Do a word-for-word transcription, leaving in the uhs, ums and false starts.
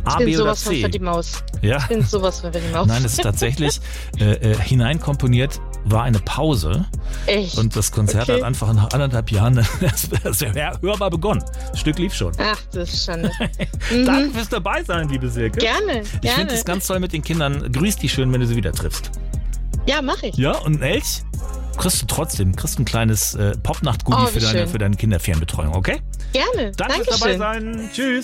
A, Ich bin B oder sowas von C? für die Maus. Ja? Ich bin sowas von für die Maus. Nein, es ist tatsächlich äh, äh, hineinkomponiert war eine Pause. Echt? Und das Konzert Okay. hat einfach nach anderthalb Jahren sehr hörbar begonnen. Das Stück lief schon. Ach, das ist Schande. Danke fürs dabei sein, liebe Silke. Gerne, Ich gerne. finde es ganz toll mit den Kindern. Grüß die schön, wenn du sie wieder triffst. Ja, mach ich. Ja, und ein Elch kriegst du trotzdem. Kriegst ein kleines äh, Popnacht-Goodie Oh, für, wie deine, schön. für deine Kinderferienbetreuung, okay? Gerne. Danke fürs dabei Dankeschön. sein. Tschüss.